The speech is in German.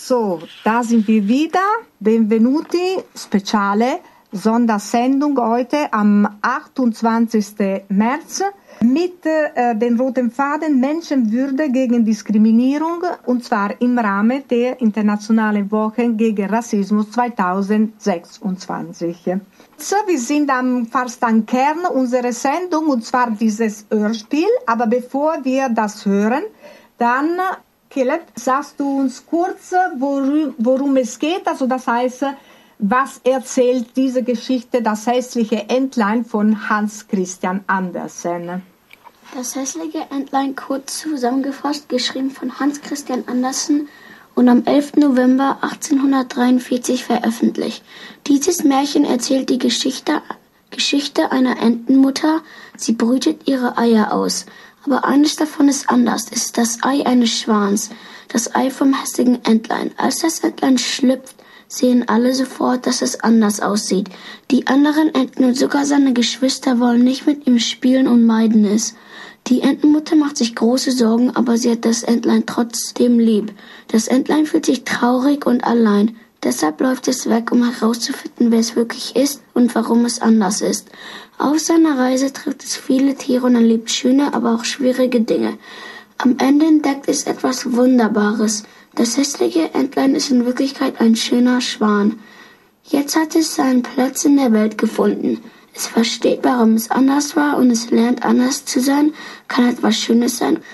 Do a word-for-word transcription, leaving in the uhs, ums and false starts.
So, da sind wir wieder. Benvenuti, Speciale, Sondersendung heute am achtundzwanzigsten März mit äh, dem roten Faden Menschenwürde gegen Diskriminierung, und zwar im Rahmen der Internationalen Woche gegen Rassismus zweitausendsechsundzwanzig. So, wir sind am, fast am Kern unserer Sendung, und zwar dieses Hörspiel. Aber bevor wir das hören, dann, Caleb, sagst du uns kurz, worum, worum es geht? Also das heißt, was erzählt diese Geschichte, das hässliche Entlein von Hans Christian Andersen? Das hässliche Entlein, kurz zusammengefasst, geschrieben von Hans Christian Andersen und am elften November achtzehnhundertdreiundvierzig veröffentlicht. Dieses Märchen erzählt die Geschichte, Geschichte einer Entenmutter. Sie brütet ihre Eier aus. Aber eines davon ist anders. Es ist das Ei eines Schwans, das Ei vom hässlichen Entlein. Als das Entlein schlüpft, sehen alle sofort, dass es anders aussieht. Die anderen Enten und sogar seine Geschwister wollen nicht mit ihm spielen und meiden es. Die Entenmutter macht sich große Sorgen, aber sie hat das Entlein trotzdem lieb. Das Entlein fühlt sich traurig und allein. Deshalb läuft es weg, um herauszufinden, wer es wirklich ist und warum es anders ist. Auf seiner Reise trifft es viele Tiere und erlebt schöne, aber auch schwierige Dinge. Am Ende entdeckt es etwas Wunderbares. Das hässliche Entlein ist in Wirklichkeit ein schöner Schwan. Jetzt hat es seinen Platz in der Welt gefunden. Es versteht, warum es anders war, und es lernt, anders zu sein, kann etwas Schönes sein